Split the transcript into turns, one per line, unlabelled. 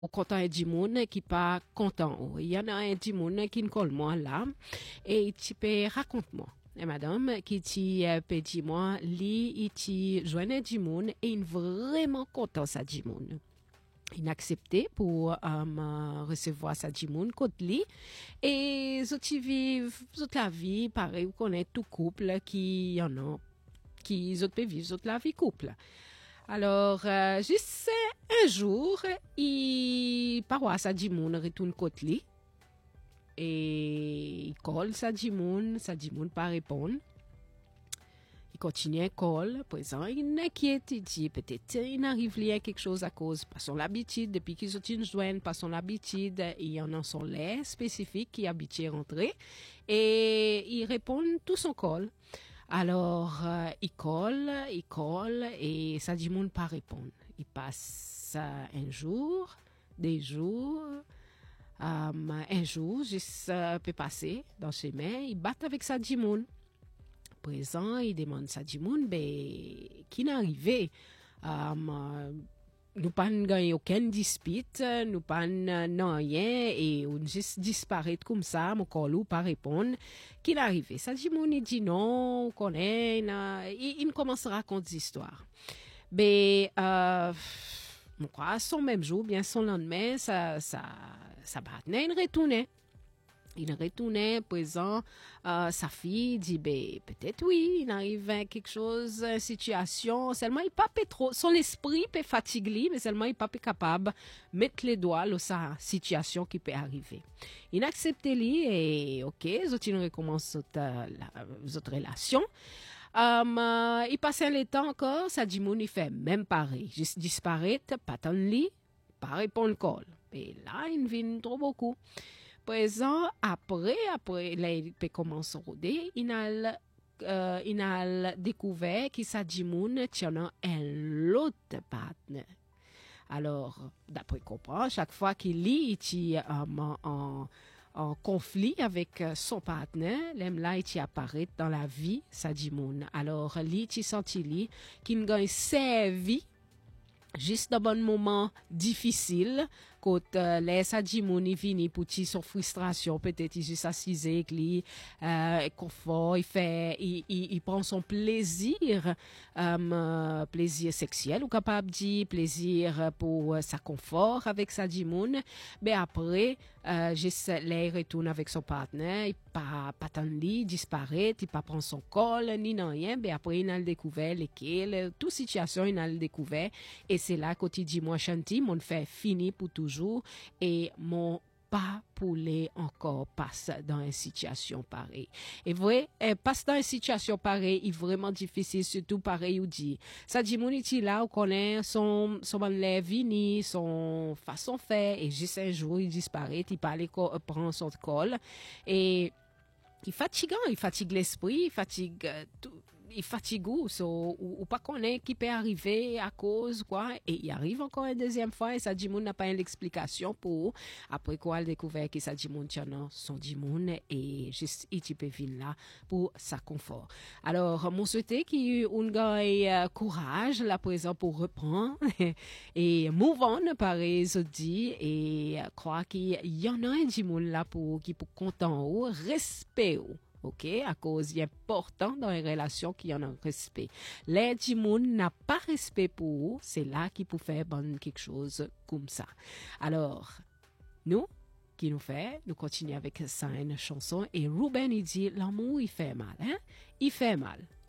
content et du monde qui pas content. Il y en a un du monde qui ne colle moi là et tu peux raconte-moi. Et madame qui t'y peut dire moi li il t'y joindre du monde et il vraiment content ça du monde. Il a accepté pour recevoir sa du monde côté li et autres vivent toute la vie pareil vous connaît tout couple qui y en a qui autres peuvent vivre toute la vie couple. Alors, juste un jour, il paroisse sa dimoun retourne côté li et il colle sa dimoun pas répondre. Il continue à coller, présent, il inquiète, il dit peut-être il arrive lié quelque chose à cause pas son habitude depuis qu'ils ont une jointe, pas son habitude, il y en a son lait spécifique qui habitué à rentrer et il répond tout son col. Alors, il colle et ça dit monde pas répondre. Il passe un jour, des jours, un jour, juste peut passer dans ses mains, il bat avec sa dit monde. Présent, il demande sa dit monde, ben, qui n'est arrivé? Nous pas gagné aucune dispute, nous pas non rien et on juste disparaît comme ça, mon collou pas répondre. Qui l'arrivé? Ça dit mon il dit non, on connaît, il commence à raconter des histoires. Mais mon crois son même jour, bien son lendemain, ça battait, il retournait. Il retournait présent, sa fille dit ben peut-être oui, il arrive à quelque chose, une situation, seulement il pas trop, son esprit peut fatiguer, mais seulement il pas capable mettre les doigts sur sa situation qui peut arriver. Il accepte lui et ok, il recommence votre relation. Il passe le temps encore, ça dit mon il fait même pareil, juste disparaître, pas tant lit, pas répondre call. Et là il vient trop beaucoup. Présent, après, là, il peut commencer à rôder, il a découvert qu'il s'agit moun tient un autre partenaire. Alors, d'après comprendre, chaque fois qu'il lit, il est en conflit avec son partenaire, l'aime là, il apparaît dans la vie, s'agit moun. Alors, il senti qu'il gagne servi juste dans bon moment difficile quand laisse à Jimoni vini pour son frustration peut-être il juste assisé avec lui confort il prend son plaisir plaisir sexuel ou capable dire plaisir pour sa confort avec sa Jimoun mais après juste là il retourne avec son partenaire il pas tant lui disparaît il pas prend son col ni rien mais après il a le découvert lesquels toute situation il a le découvert et c'est là quand il dit moi chanti mon fait fini pour toujours et mon pas poulet encore passe dans une situation pareille. Et vrai, passe dans une situation pareille, il est vraiment difficile, surtout pareil ou dit. Ça dit, mon iti là, on connaît son vini, son façon faire, et juste un jour, il disparaît, il parle, prend son col, et il fatigue l'esprit, il fatigue tout. Il fatigue ou pas connaît qui peut arriver à cause quoi et il arrive encore une deuxième fois et ça dit n'a pas l'explication pour après quoi il découvert que ça dit tient son dit et juste il peut venir là pour sa confort. Alors mon souhaité qui on gagne courage là présent pour reprendre et move on pareil je dis et croire qu'il y en a un dit là pour qui pour content ou respect ou ok, à cause il est important dans une relation qu'il y en a un respect. Les Jimoun n'a pas respect pour vous, c'est là qu'il peut faire quelque chose comme ça. Alors, nous, qui nous fait, nous continuons avec ça une chanson et Ruben il dit l'amour il fait mal, hein? Il fait mal.